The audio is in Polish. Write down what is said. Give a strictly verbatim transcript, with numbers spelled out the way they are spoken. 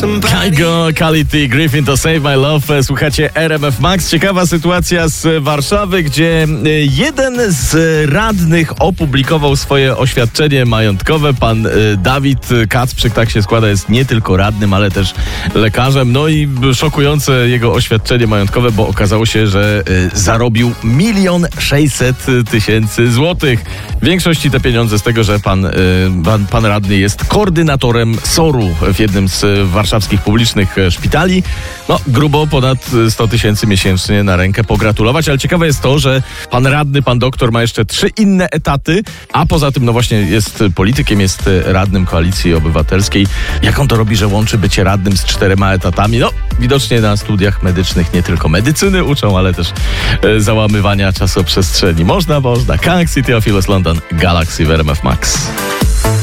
Kygo, Quality, Griffin to Save My Love. Słuchacie R M F Max. Ciekawa sytuacja z Warszawy, gdzie jeden z radnych opublikował swoje oświadczenie majątkowe. Pan Dawid Kacprzyk, tak się składa, jest nie tylko radnym, ale też lekarzem. No i szokujące jego oświadczenie majątkowe, bo okazało się, że zarobił milion sześćset tysięcy złotych. W większości te pieniądze z tego, że pan, pan, pan radny jest koordynatorem soru w jednym z warszawskich publicznych szpitali. No, grubo ponad sto tysięcy miesięcznie na rękę pogratulować, ale ciekawe jest to, że pan radny, pan doktor ma jeszcze trzy inne etaty, a poza tym, no właśnie jest politykiem, jest radnym Koalicji Obywatelskiej. Jak on to robi, że łączy bycie radnym z czterema etatami? No, widocznie na studiach medycznych nie tylko medycyny uczą, ale też e, załamywania czasoprzestrzeni. Można, można. Kang City of London, Galaxy w R M F Max.